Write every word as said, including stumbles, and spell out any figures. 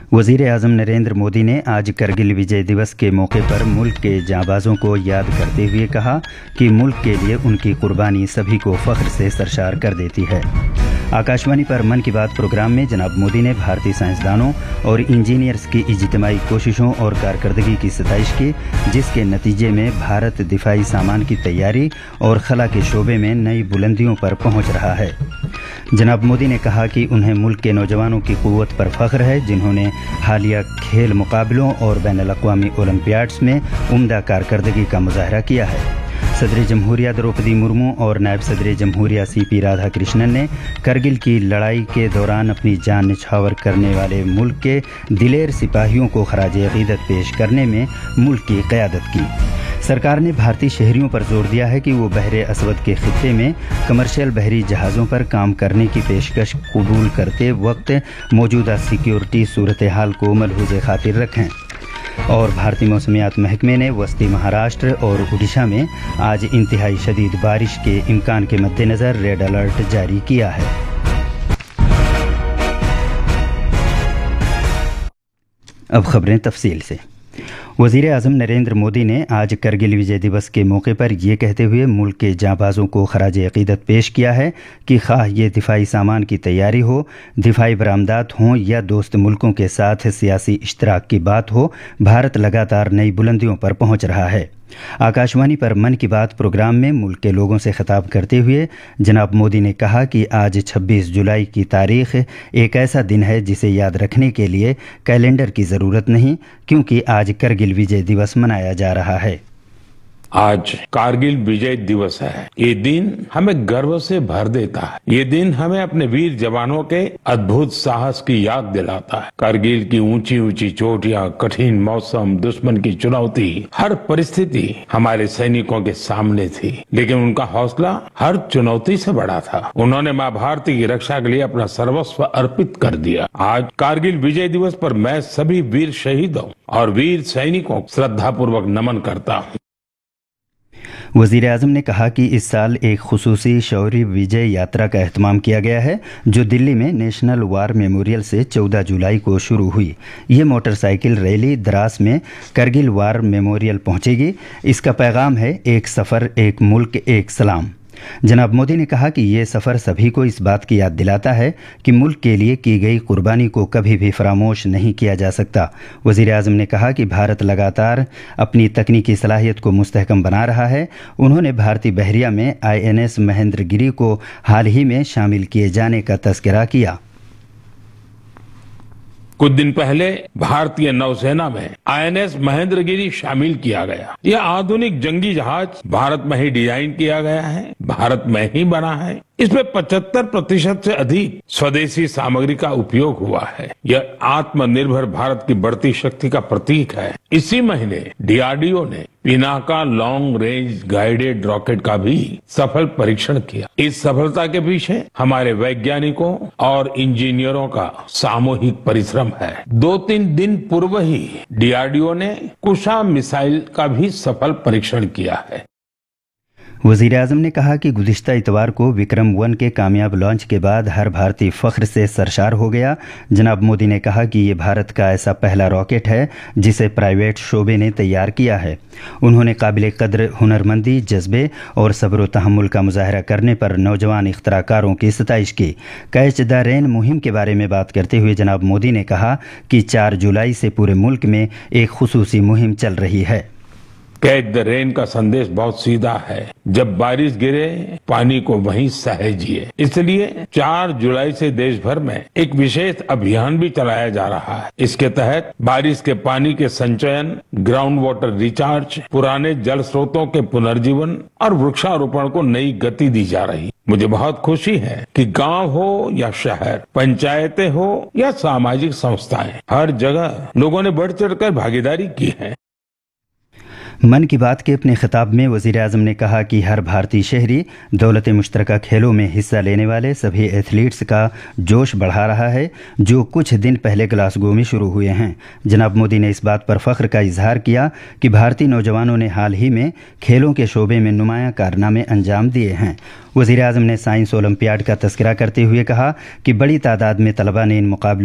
वज़ीर आज़म नरेंद्र मोदी ने आज करगिल विजय दिवस के मौके पर मुल्क के जांबाजों को याद करते हुए कहा कि मुल्क के लिए उनकी कुर्बानी सभी को फ़ख्र से सरशार कर देती है। आकाशवाणी पर मन की बात प्रोग्राम में जनाब मोदी ने भारतीय साइंसदानों और इंजीनियर्स की इज्तिमाई कोशिशों और कारकर्दगी की सताइश की, जिसके नतीजे में भारत दिफाई सामान की तैयारी और खला के शोबे में नई बुलंदियों पर पहुंच रहा है। जनाब मोदी ने कहा कि उन्हें मुल्क के नौजवानों की क़ुव्वत पर फ़ख्र है, जिन्होंने हालिया खेल मुकाबलों और बैनुल-अक़वामी ओलंपियाड्स में उम्दा कारकर्दगी का मुज़ाहरा किया है। सदर जमहूरिया द्रौपदी मुर्मू और नायब सदर जमहूरिया सी पी राधा कृष्णन ने करगिल की लड़ाई के दौरान अपनी जान निछावर करने वाले मुल्क के दिलेर सिपाहियों को खराज अक़ीदत पेश करने में मुल्क की क़यादत की। सरकार ने भारतीय शहरियों पर जोर दिया है कि वो बहरे असवद के खित्ते में कमर्शियल बहरी जहाज़ों पर काम करने की पेशकश कबूल करते वक्त मौजूदा सिक्योरिटी सूरत हाल को मलहूज़ खातिर रखें। और भारतीय मौसमियात महकमे ने वस्ती महाराष्ट्र और उड़ीसा में आज इंतहाई शदीद बारिश के इम्कान के मद्देनज़र रेड अलर्ट जारी किया है। अब खबरें तफसील से। वज़ीर आज़म नरेंद्र मोदी ने आज करगिल विजय दिवस के मौके पर यह कहते हुए मुल्क के जांबाजों को खराज अक़ीदत पेश किया है कि खाह ये दिफाई सामान की तैयारी हो, दिफाई बरामदात हों या दोस्त मुल्कों के साथ सियासी इश्तराक की बात हो, भारत लगातार नई बुलंदियों पर पहुंच रहा है। आकाशवाणी पर मन की बात प्रोग्राम में मुल्क के लोगों से खिताब करते हुए जनाब मोदी ने कहा कि आज छब्बीस जुलाई की तारीख एक ऐसा दिन है जिसे याद रखने के लिए कैलेंडर की ज़रूरत नहीं, क्योंकि आज करगिल विजय दिवस मनाया जा रहा है। आज कारगिल विजय दिवस है। ये दिन हमें गर्व से भर देता है। ये दिन हमें अपने वीर जवानों के अद्भुत साहस की याद दिलाता है। कारगिल की ऊंची ऊंची चोटियां, कठिन मौसम, दुश्मन की चुनौती, हर परिस्थिति हमारे सैनिकों के सामने थी, लेकिन उनका हौसला हर चुनौती से बड़ा था। उन्होंने मां भारती की रक्षा के लिए अपना सर्वस्व अर्पित कर दिया। आज कारगिल विजय दिवस पर मैं सभी वीर शहीदों और वीर सैनिकों को श्रद्धापूर्वक नमन करता हूँ। वज़ीर आज़म ने कहा कि इस साल एक खुसूसी शौर्य विजय यात्रा का एहतमाम किया गया है, जो दिल्ली में नेशनल वार मेमोरियल से चौदह जुलाई को शुरू हुई। ये मोटरसाइकिल रैली द्रास में करगिल वार मेमोरियल पहुंचेगी। इसका पैगाम है, एक सफ़र, एक मुल्क, एक सलाम। जनाब मोदी ने कहा कि ये सफ़र सभी को इस बात की याद दिलाता है कि मुल्क के लिए की गई कुर्बानी को कभी भी फरामोश नहीं किया जा सकता। वज़ीर आज़म ने कहा कि भारत लगातार अपनी तकनीकी सलाहियत को मुस्तहकम बना रहा है। उन्होंने भारतीय बहरिया में आई एन एस महेंद्रगिरी को हाल ही में शामिल किए जाने का तज़किरा किया। कुछ दिन पहले भारतीय नौसेना में आई एन एस महेंद्रगिरी शामिल किया गया। यह आधुनिक जंगी जहाज भारत में ही डिजाइन किया गया है, भारत में ही बना है। इसमें पचहत्तर प्रतिशत से अधिक स्वदेशी सामग्री का उपयोग हुआ है। यह आत्मनिर्भर भारत की बढ़ती शक्ति का प्रतीक है। इसी महीने डी आर डी ओ ने Pinaka long range guided rocket का भी सफल परीक्षण किया। इस सफलता के पीछे हमारे वैज्ञानिकों और इंजीनियरों का सामूहिक परिश्रम है। दो तीन दिन पूर्व ही डी आर डी ओ ने कुशा मिसाइल का भी सफल परीक्षण किया है। वज़ीर आज़म ने कहा कि गुज़िश्ता इतवार को विक्रम वन के कामयाब लॉन्च के बाद हर भारतीय फ़ख्र से सरशार हो गया। जनाब मोदी ने कहा कि ये भारत का ऐसा पहला रॉकेट है जिसे प्राइवेट शोबे ने तैयार किया है। उन्होंने काबिल कद्र हुनरमंदी, जज्बे और सब्र व तहम्मुल का मुज़ाहरा करने पर नौजवान इख्तराकारों की सताइश की। कैच द रेन मुहिम के बारे में बात करते हुए जनाब मोदी ने कहा कि चार जुलाई से पूरे मुल्क में एक खुसूसी मुहिम चल रही है। कैच द रेन का संदेश बहुत सीधा है। जब बारिश गिरे, पानी को वहीं सहेजिए। इसलिए चार जुलाई से देश भर में एक विशेष अभियान भी चलाया जा रहा है। इसके तहत बारिश के पानी के संचयन, ग्राउंड वाटर रिचार्ज, पुराने जल स्रोतों के पुनर्जीवन और वृक्षारोपण को नई गति दी जा रही। मुझे बहुत खुशी है कि गांव हो या शहर, पंचायतें हो या सामाजिक संस्थाएं, हर जगह लोगों ने बढ़ चढ़कर भागीदारी की है। मन की बात के अपने खिताब में वज़ीर आज़म ने कहा कि हर भारतीय शहरी दौलत मुश्तरका खेलों में हिस्सा लेने वाले सभी एथलीट्स का जोश बढ़ा रहा है, जो कुछ दिन पहले ग्लासगो में शुरू हुए हैं। जनाब मोदी ने इस बात पर फ़ख्र का इजहार किया कि भारतीय नौजवानों ने हाल ही में खेलों के शोबे में नुमायाँ कारनामे अंजाम दिए हैं। वज़ीर आज़म ने साइंस ओलंपियाड का तज़किरा करते हुए कहा कि बड़ी तादाद में तलबा ने इन मुकाबलों